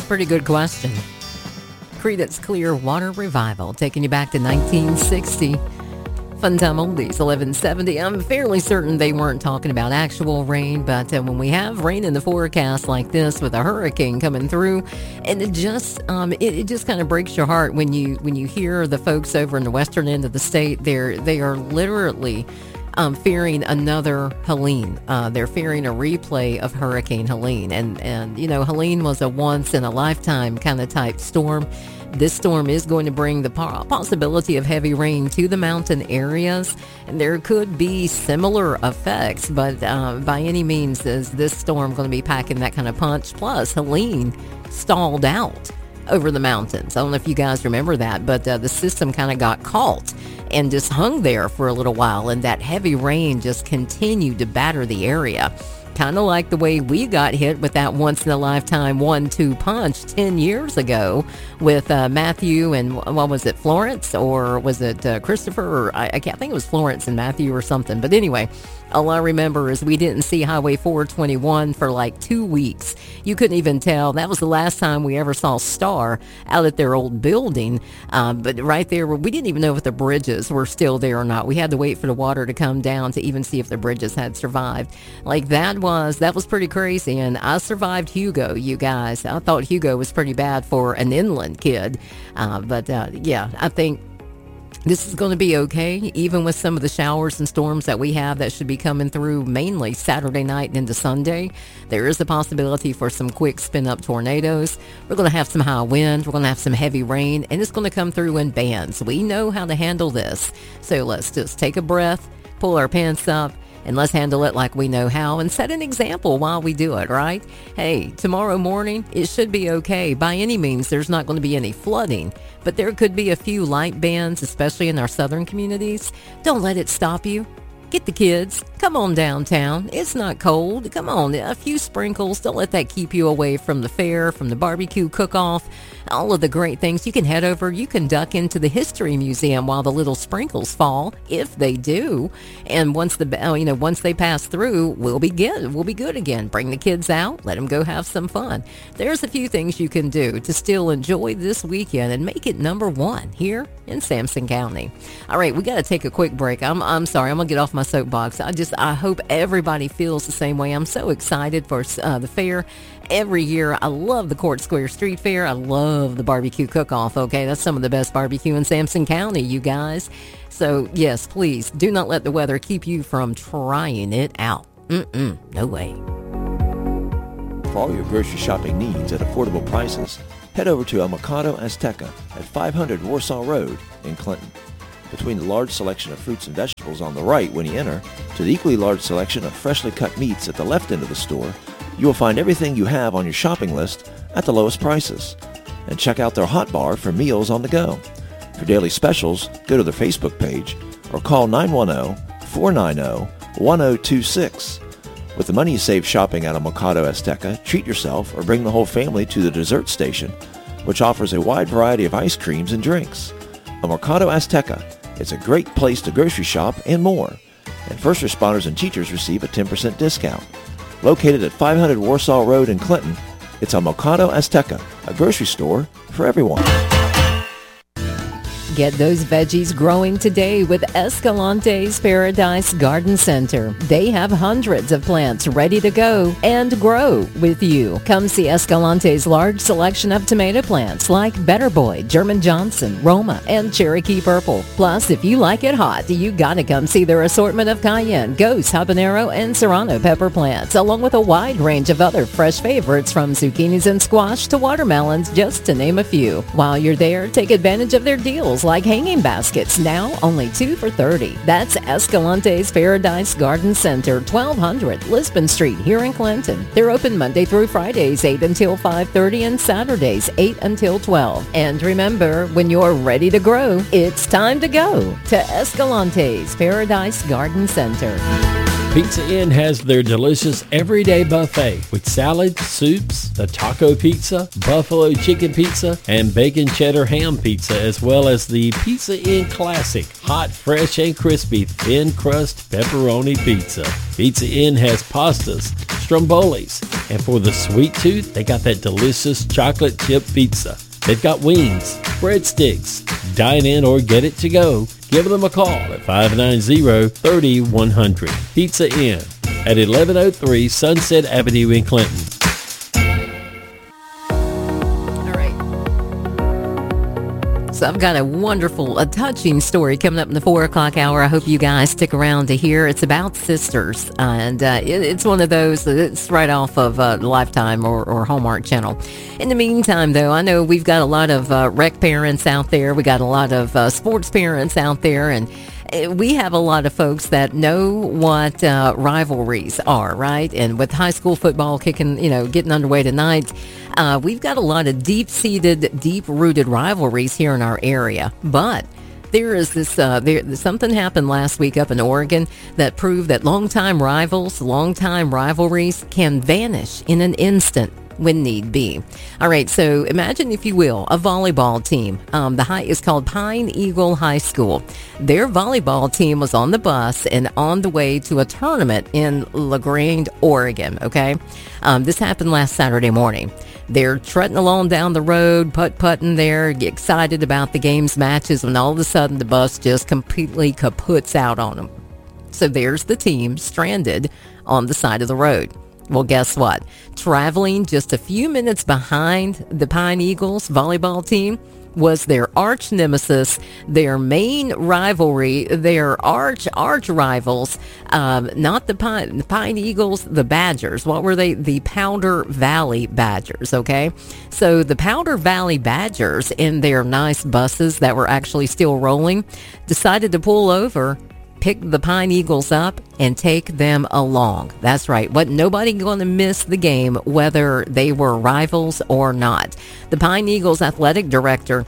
Pretty good question. Creedence Clearwater Revival, taking you back to 1960. Fun Time Oldies, 1170. I'm fairly certain they weren't talking about actual rain, but when we have rain in the forecast like this with a hurricane coming through, and it just kind of breaks your heart when you hear the folks over in the western end of the state. They are literally fearing another Helene. They're fearing a replay of Hurricane Helene, and Helene was a once in a lifetime kind of type storm. This storm is going to bring the possibility of heavy rain to the mountain areas, and there could be similar effects, but by any means is this storm going to be packing that kind of punch. Plus, Helene stalled out over the mountains. I don't know if you guys remember that, but the system kind of got caught and just hung there for a little while, and that heavy rain just continued to batter the area. Kind of like the way we got hit with that once-in-a-lifetime 1-2 punch 10 years ago with Matthew and, what was it, Florence? Or was it Christopher? Or I think it was Florence and Matthew or something. But anyway, all I remember is we didn't see Highway 421 for like 2 weeks. You couldn't even tell. That was the last time we ever saw Star out at their old building. But right there, we didn't even know if the bridges were still there or not. We had to wait for the water to come down to even see if the bridges had survived. Like that was pretty crazy. And I survived Hugo, you guys. I thought Hugo was pretty bad for an inland kid. But I think this is going to be okay, even with some of the showers and storms that we have that should be coming through mainly Saturday night and into Sunday. There is a possibility for some quick spin-up tornadoes. We're going to have some high wind. We're going to have some heavy rain, and it's going to come through in bands. We know how to handle this. So let's just take a breath, pull our pants up, and let's handle it like we know how and set an example while we do it, right? Hey, tomorrow morning, it should be okay. By any means, there's not going to be any flooding, but there could be a few light bands, especially in our southern communities. Don't let it stop you. Get the kids. Come on downtown. It's not cold. Come on, a few sprinkles. Don't let that keep you away from the fair, from the barbecue cook-off, all of the great things. You can head over. You can duck into the History Museum while the little sprinkles fall, if they do. And once they pass through, we'll be good. We'll be good again. Bring the kids out. Let them go have some fun. There's a few things you can do to still enjoy this weekend and make it number one here in Sampson County. All right, we got to take a quick break. I'm sorry. I'm gonna get off my soapbox. I hope everybody feels the same way. I'm so excited for the fair. Every year, I love the Court Square Street Fair. I love the barbecue cook-off, okay? That's some of the best barbecue in Sampson County, you guys. So, yes, please, do not let the weather keep you from trying it out. No way. For all your grocery shopping needs at affordable prices, head over to El Mercado Azteca at 500 Warsaw Road in Clinton. Between the large selection of fruits and vegetables on the right when you enter, to the equally large selection of freshly cut meats at the left end of the store, you will find everything you have on your shopping list at the lowest prices. And check out their hot bar for meals on the go. For daily specials, go to their Facebook page or call 910-490-1026. With the money you save shopping at El Mercado Azteca, treat yourself or bring the whole family to the dessert station, which offers a wide variety of ice creams and drinks. El Mercado Azteca. It's a great place to grocery shop and more. And first responders and teachers receive a 10% discount. Located at 500 Warsaw Road in Clinton, it's El Mercado Azteca, a grocery store for everyone. Get those veggies growing today with Escalante's Paradise Garden Center. They have hundreds of plants ready to go and grow with you. Come see Escalante's large selection of tomato plants like Better Boy, German Johnson, Roma, and Cherokee Purple. Plus, if you like it hot, you gotta come see their assortment of cayenne, ghost, habanero, and serrano pepper plants, along with a wide range of other fresh favorites from zucchinis and squash to watermelons, just to name a few. While you're there, take advantage of their deals like hanging baskets, now only 2 for $30. That's Escalante's Paradise Garden Center, 1200 Lisbon Street here in Clinton. They're open Monday through Fridays, 8 until 5:30, and Saturdays, 8 until 12. And remember, when you're ready to grow, it's time to go to Escalante's Paradise Garden Center. Pizza Inn has their delicious everyday buffet with salad, soups, the taco pizza, buffalo chicken pizza, and bacon cheddar ham pizza, as well as the Pizza Inn Classic, hot, fresh, and crispy, thin crust pepperoni pizza. Pizza Inn has pastas, strombolis, and for the sweet tooth, they got that delicious chocolate chip pizza. They've got wings, breadsticks. Dine in or get it to go. Give them a call at 590-3100. Pizza Inn at 1103 Sunset Avenue in Clinton. All right. So I've got a touching story coming up in the 4 o'clock hour. I hope you guys stick around to hear. It's about sisters, and it's one of those, it's right off of Lifetime or Hallmark Channel. In the meantime, though, I know we've got a lot of rec parents out there. We got a lot of sports parents out there, and we have a lot of folks that know what rivalries are, right? And with high school football getting underway tonight, we've got a lot of deep-seated, deep-rooted rivalries here in our area. But there is this, something happened last week up in Oregon that proved that longtime rivalries can vanish in an instant when need be. All right, so imagine, if you will, a volleyball team. The high is called Pine Eagle High School. Their volleyball team was on the bus and on the way to a tournament in LaGrange, Oregon, okay? This happened last Saturday morning. They're trotting along down the road, putt-putting there, get excited about the game's matches, when all of a sudden the bus just completely kaputs out on them. So there's the team stranded on the side of the road. Well, guess what? Traveling just a few minutes behind the Pine Eagles volleyball team was their arch nemesis, their main rivalry, their arch rivals, not the Pine Eagles, the Badgers. What were they? The Powder Valley Badgers, okay? So the Powder Valley Badgers, in their nice buses that were actually still rolling, decided to pull over, pick the Pine Eagles up, and take them along. That's right. Nobody going to miss the game, whether they were rivals or not. The Pine Eagles athletic director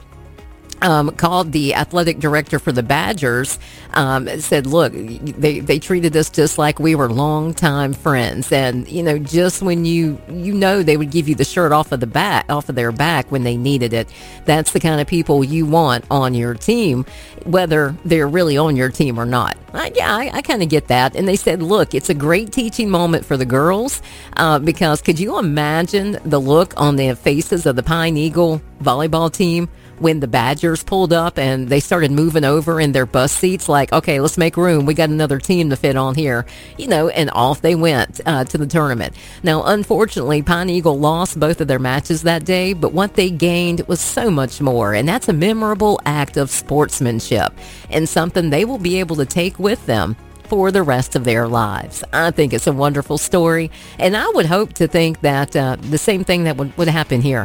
called the athletic director for the Badgers, said, look, they treated us just like we were longtime friends. And, just when they would give you the shirt off of their back when they needed it. That's the kind of people you want on your team, whether they're really on your team or not. I kind of get that. And they said, look, it's a great teaching moment for the girls, because could you imagine the look on the faces of the Pine Eagle volleyball team when the Badgers pulled up and they started moving over in their bus seats, like, okay, let's make room. We got another team to fit on here, and off they went to the tournament. Now, unfortunately, Pine Eagle lost both of their matches that day, but what they gained was so much more, and that's a memorable act of sportsmanship and something they will be able to take with them for the rest of their lives. I think it's a wonderful story, and I would hope to think that the same thing that would happen here.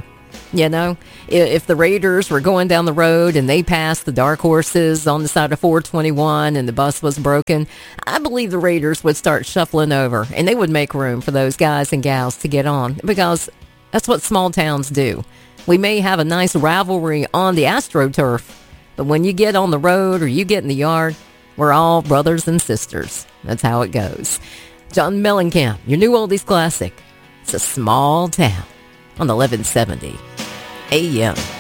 If the Raiders were going down the road and they passed the Dark Horses on the side of 421 and the bus was broken, I believe the Raiders would start shuffling over and they would make room for those guys and gals to get on, because that's what small towns do. We may have a nice rivalry on the AstroTurf, but when you get on the road or you get in the yard, we're all brothers and sisters. That's how it goes. John Mellencamp, your new oldies classic. It's a small town on 1170 AM.